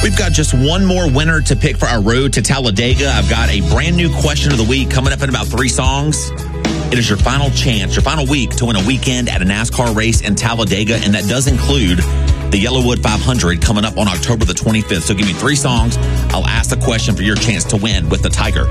We've got just one more winner to pick for our road to Talladega. I've got a brand new question of the week coming up in about 3 songs. It is your final chance, your final week to win a weekend at a NASCAR race in Talladega, and that does include the Yellowwood 500 coming up on October the 25th. So give me 3 songs. I'll ask the question for your chance to win with the Tiger.